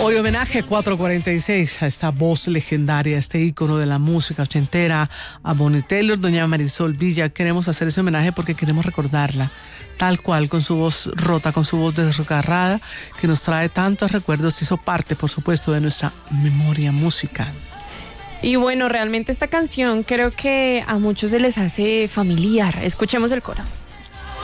Hoy homenaje 446 a esta voz legendaria, este ícono de la música ochentera, a Bonnie Taylor, doña Marisol Villa. Queremos hacer ese homenaje porque queremos recordarla, tal cual, con su voz rota, con su voz desgarrada, que nos trae tantos recuerdos, hizo parte, por supuesto, de nuestra memoria musical. Y bueno, realmente esta canción creo que a muchos se les hace familiar. Escuchemos el coro.